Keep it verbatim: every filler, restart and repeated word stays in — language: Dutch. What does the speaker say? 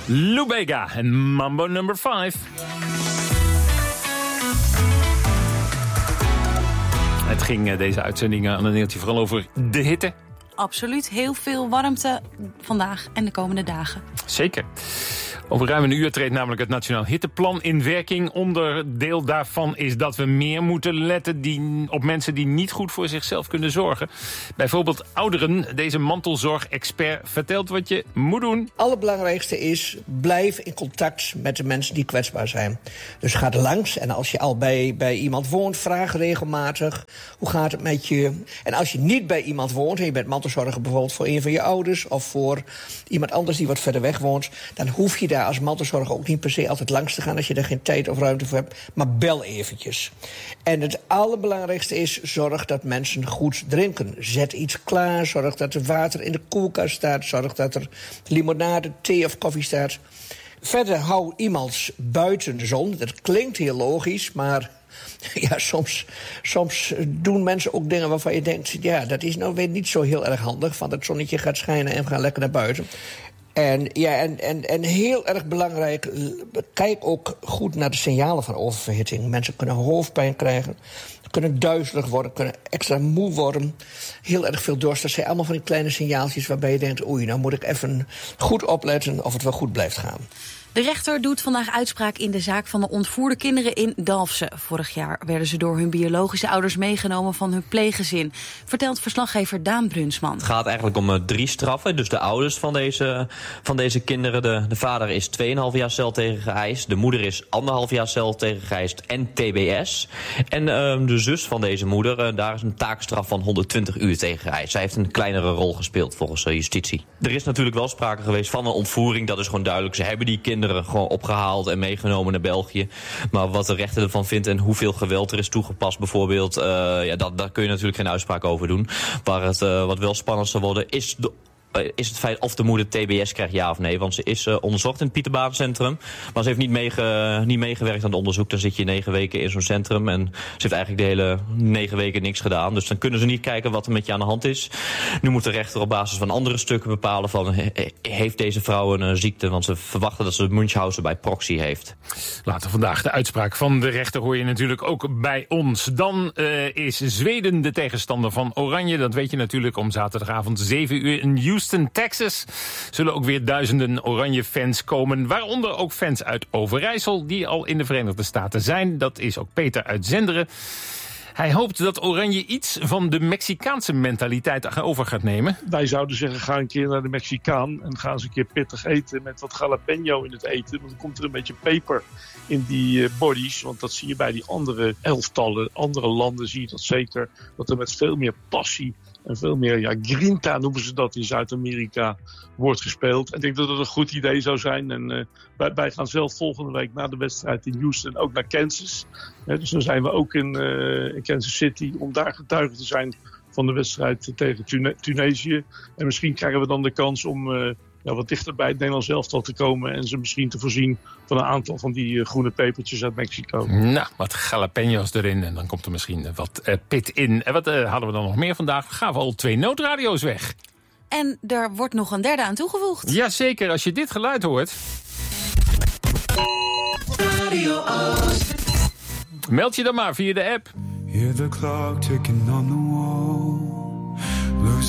Lou Bega en Mambo number five. Het ging deze uitzending aan een deeltje vooral over de hitte. Absoluut, heel veel warmte vandaag en de komende dagen. Zeker. Over ruim een uur treedt namelijk het Nationaal Hitteplan in werking. Onderdeel daarvan is dat we meer moeten letten die, op mensen die niet goed voor zichzelf kunnen zorgen. Bijvoorbeeld ouderen. Deze mantelzorgexpert vertelt wat je moet doen. Het allerbelangrijkste is, blijf in contact met de mensen die kwetsbaar zijn. Dus ga er langs en als je al bij, bij iemand woont, vraag regelmatig. Hoe gaat het met je? En als je niet bij iemand woont en je bent mantelzorger bijvoorbeeld voor een van je ouders of voor iemand anders die wat verder weg woont, dan hoef je daar als mantelzorger ook niet per se altijd langs te gaan als je daar geen tijd of ruimte voor hebt. Maar bel eventjes. En het allerbelangrijkste is, zorg dat mensen goed drinken. Zet iets klaar, zorg dat er water in de koelkast staat, zorg dat er limonade, thee of koffie staat. Verder hou iemand buiten de zon. Dat klinkt heel logisch, maar ja, soms, soms doen mensen ook dingen waarvan je denkt, ja, dat is nou weer niet zo heel erg handig. Van het zonnetje gaat schijnen en we gaan lekker naar buiten. En, ja, en, en, en heel erg belangrijk, kijk ook goed naar de signalen van oververhitting. Mensen kunnen hoofdpijn krijgen, kunnen duizelig worden, kunnen extra moe worden. Heel erg veel dorst. Dat zijn allemaal van die kleine signaaltjes waarbij je denkt, oei, nou moet ik even goed opletten of het wel goed blijft gaan. De rechter doet vandaag uitspraak in de zaak van de ontvoerde kinderen in Dalfsen. Vorig jaar werden ze door hun biologische ouders meegenomen van hun pleeggezin. Vertelt verslaggever Daan Brunsman. Het gaat eigenlijk om uh, drie straffen. Dus de ouders van deze, van deze kinderen. De, de vader is twee komma vijf jaar cel tegen geëist. De moeder is anderhalf jaar cel tegen geëist en T B S. En uh, de zus van deze moeder, uh, daar is een taakstraf van honderdtwintig uur tegen geëist. Zij heeft een kleinere rol gespeeld volgens uh, justitie. Er is natuurlijk wel sprake geweest van een ontvoering. Dat is gewoon duidelijk. Ze hebben die kinderen gewoon opgehaald en meegenomen naar België. Maar wat de rechter ervan vindt en hoeveel geweld er is toegepast bijvoorbeeld, uh, ja, dat, daar kun je natuurlijk geen uitspraak over doen. Waar het uh, wat wel spannend zal worden is de is het feit of de moeder T B S krijgt, ja of nee. Want ze is uh, onderzocht in het Pieterbaancentrum. Maar ze heeft niet, meege, niet meegewerkt aan het onderzoek. Dan zit je negen weken in zo'n centrum. En ze heeft eigenlijk de hele negen weken niks gedaan. Dus dan kunnen ze niet kijken wat er met je aan de hand is. Nu moet de rechter op basis van andere stukken bepalen van, he, heeft deze vrouw een uh, ziekte? Want ze verwachten dat ze Munchausen bij proxy heeft. Later vandaag de uitspraak van de rechter hoor je natuurlijk ook bij ons. Dan uh, is Zweden de tegenstander van Oranje. Dat weet je natuurlijk om zaterdagavond zeven uur in Houston, Texas. Zullen ook weer duizenden Oranje-fans komen. Waaronder ook fans uit Overijssel die al in de Verenigde Staten zijn. Dat is ook Peter uit Zenderen. Hij hoopt dat Oranje iets van de Mexicaanse mentaliteit over gaat nemen. Wij zouden zeggen, ga een keer naar de Mexicaan en ga eens een keer pittig eten met wat jalapeno in het eten. Want dan komt er een beetje peper in die uh, bodies. Want dat zie je bij die andere elftallen, andere landen zie je dat zeker. Dat er met veel meer passie en veel meer, ja, grinta noemen ze dat in Zuid-Amerika, wordt gespeeld. Ik denk dat het een goed idee zou zijn. En uh, wij, wij gaan zelf volgende week na de wedstrijd in Houston ook naar Kansas. Ja, dus dan zijn we ook in, uh, in Kansas City om daar getuige te zijn van de wedstrijd tegen Tune- Tunesië. En misschien krijgen we dan de kans om uh, ja, wat dichter bij het Nederlands elftal te komen en ze misschien te voorzien van een aantal van die uh, groene pepertjes uit Mexico. Nou, wat jalapenos erin en dan komt er misschien wat uh, pit in. En wat uh, hadden we dan nog meer vandaag? We gaven al twee noodradio's weg. En er wordt nog een derde aan toegevoegd. Jazeker, als je dit geluid hoort. Radio Oost. Meld je dan maar via de app. Hear the clock ticking on the wall.